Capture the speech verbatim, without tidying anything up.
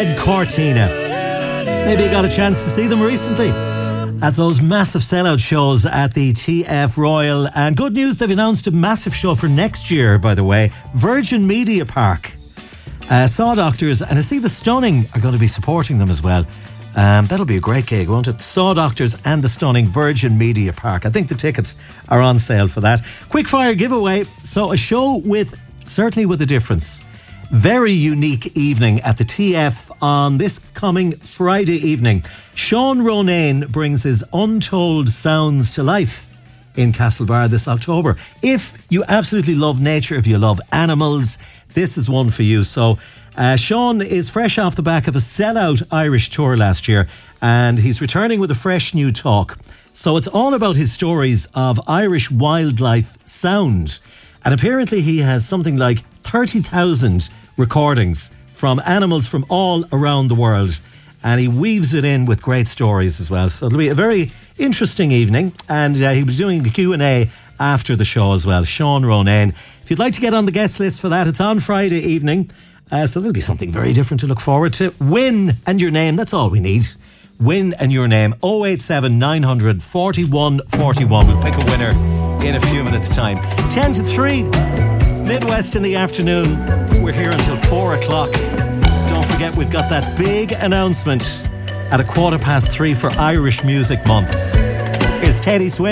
Red Cortina. Maybe you got a chance to see them recently at those massive sellout shows at the T F Royal. And good news, they've announced a massive show for next year, by the way. Virgin Media Park. Uh, Saw Doctors, and I see the Stunning are going to be supporting them as well. Um, that'll be a great gig, won't it? Saw Doctors and the Stunning, Virgin Media Park. I think the tickets are on sale for that. Quickfire giveaway. So a show with, certainly with a difference. Very unique evening at the T F on this coming Friday evening. Sean Ronayne brings his Untold Sounds to life in Castlebar this October. If you absolutely love nature, if you love animals, this is one for you. So uh, Sean is fresh off the back of a sellout Irish tour last year, and he's returning with a fresh new talk. So it's all about his stories of Irish wildlife sound. And apparently he has something like thirty thousand recordings from animals from all around the world. And he weaves it in with great stories as well. So it'll be a very interesting evening. And uh, he'll be doing a Q and A after the show as well. Sean Ronayne. If you'd like to get on the guest list for that, it's on Friday evening. Uh, so there'll be something very different to look forward to. Win and your name, that's all we need. Win and your name. oh eight seven nine hundred forty-one forty-one. We'll pick a winner in a few minutes' time. ten to three, Midwest in the afternoon. We're here until four o'clock. Don't forget, we've got that big announcement at a quarter past three for Irish Music Month. Here's Teddy Swims.